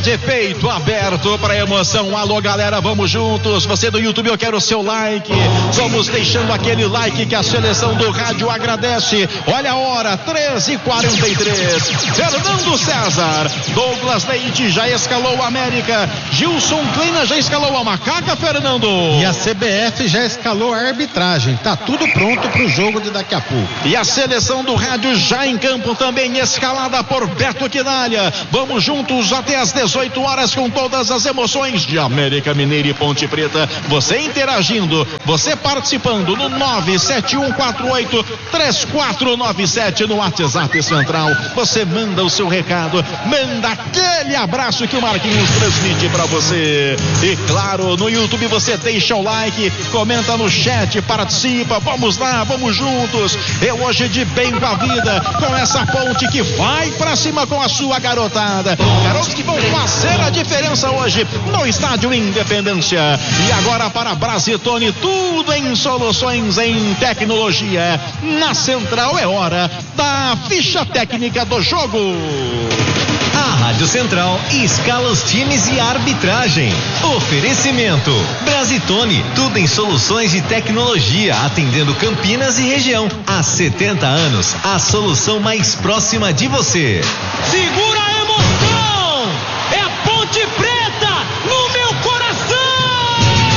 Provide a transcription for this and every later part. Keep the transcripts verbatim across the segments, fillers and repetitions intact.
de peito aberto para emoção. Alô, galera, vamos juntos. Você do YouTube, eu quero o seu like. Vamos deixando aquele like que a seleção do rádio agradece. Olha a hora, treze e quarenta e três. Fernando César, Douglas Leite já escalou a América. Gilson Kleina já escalou a Macaca, Fernando. E a C B F já escalou a arbitragem. Tá tudo pronto pro jogo de daqui a pouco. E a seleção do rádio já em campo também, escalada por Beto Quinalha. Vamos juntos até às dezoito horas com todas as emoções de América Mineira e Ponte Preta. Você interagindo, você participando no nove sete um quatro oito três quatro nove sete no WhatsApp Central. Você manda o seu recado, manda aquele abraço que o Marquinhos transmite para você. E claro, no YouTube você deixa o like, comenta no chat, participa. Vamos lá, vamos juntos. Eu hoje de bem com a vida, com essa ponte que vai pra cima com a sua garotada. Garotos que vão fazer a diferença hoje no Estádio Independência. E agora para Brasitone, tudo em soluções em tecnologia. Na Central é hora da ficha técnica do jogo. A Rádio Central escala os times e a arbitragem. Oferecimento Brasitone, tudo em soluções de tecnologia, atendendo Campinas e região. Há setenta anos, a solução mais próxima de você. Segura a emoção! É a Ponte Preta no meu coração!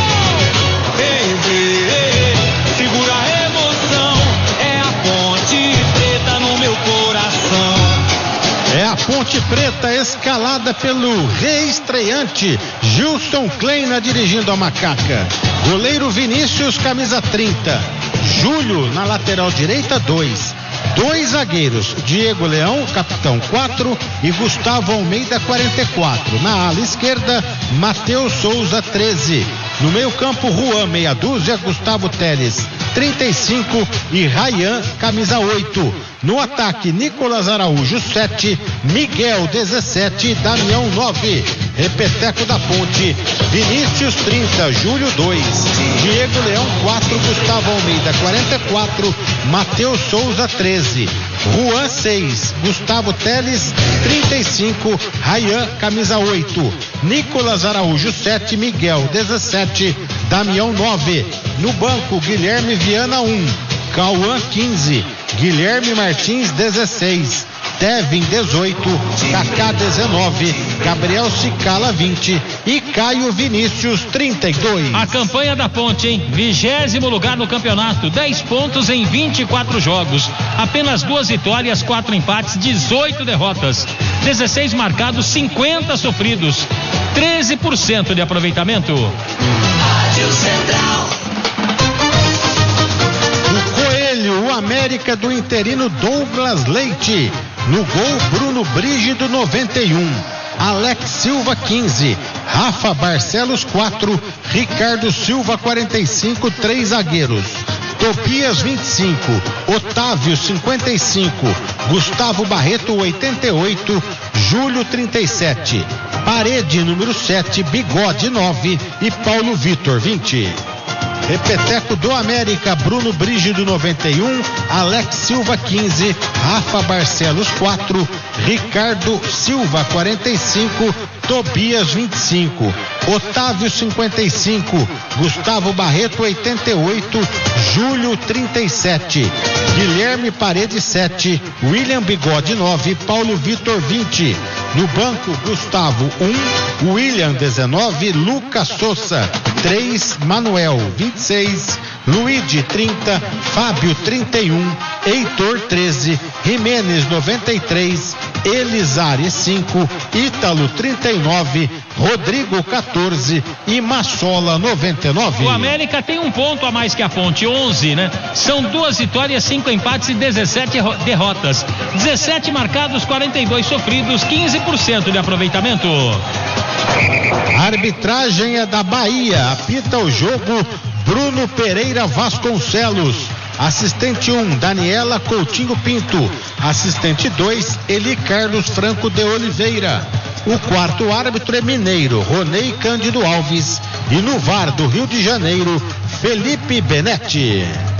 Ei, ei, ei, segura a emoção! É a Ponte Preta no meu coração! É a Ponte Preta escalada pelo reestreante Gilson Kleina dirigindo a Macaca. Goleiro Vinícius, camisa trinta. Júlio na lateral direita, dois. Dois zagueiros, Diego Leão, capitão, quatro, e Gustavo Almeida, quarenta e quatro. Na ala esquerda, Matheus Souza, treze. No meio campo, Juan, meia dúzia, Gustavo Teles, trinta e cinco, e Rayan, camisa oito. No ataque, Nicolas Araújo, sete, Miguel, dezessete, Damião, nove. Repeteco da Ponte, Vinícius, trinta, Júlio, dois, Diego Leão, quatro, Gustavo Almeida, quarenta e quatro, Matheus Souza, treze, Juan, seis, Gustavo Teles, trinta e cinco, Rayan, camisa oito, Nicolas Araújo, sete, Miguel, dezessete, Damião, nove. No banco, Guilherme Viana, um, Cauã, quinze, Guilherme Martins, dezesseis, Devin, dezoito, Kaká, dezenove, Gabriel Cicala, vinte e Caio Vinícius, trinta e dois. A campanha da Ponte, hein? Vigésimo lugar no campeonato, dez pontos em vinte e quatro jogos, apenas duas vitórias, quatro empates, dezoito derrotas, dezesseis marcados, cinquenta sofridos, treze por cento de aproveitamento. Rádio Central. O América do interino Douglas Leite. No gol, Bruno Brígido, noventa e um. Alex Silva, quinze. Rafa Barcelos, quatro. Ricardo Silva, quarenta e cinco, três zagueiros. Tobias, vinte e cinco. Otávio, cinquenta e cinco. Gustavo Barreto, oitenta e oito. Júlio, trinta e sete. Parede, número sete. Bigode, nove. E Paulo Vitor, vinte. Repeteco do América, Bruno Brígido, noventa e um, Alex Silva, quinze, Rafa Barcelos, quatro, Ricardo Silva, quarenta e cinco, Tobias, vinte e cinco, Otávio, cinquenta e cinco, Gustavo Barreto, oitenta e oito, Júlio, trinta e sete, Guilherme Paredes, sete, William Bigode, nove, Paulo Vitor, vinte. No banco, Gustavo, um, William, dezenove, Lucas Souza, três, Manuel, vinte e seis, Luigi, trinta, Fábio, trinta e um, Heitor, treze, Jimenez, noventa e três, Elizari, cinco, Ítalo, trinta e nove, Rodrigo, quatorze e Massola, noventa e nove. O América tem um ponto a mais que a Ponte, onze, né? São duas vitórias, cinco empates e dezessete derrotas. dezessete marcados, quarenta e dois sofridos, quinze por cento de aproveitamento. A arbitragem é da Bahia. Apita o jogo Bruno Pereira Vasconcelos. Assistente um, Daniela Coutinho Pinto. Assistente dois, Eli Carlos Franco de Oliveira. O quarto árbitro é mineiro, Ronei Cândido Alves. E no V A R do Rio de Janeiro, Felipe Benetti.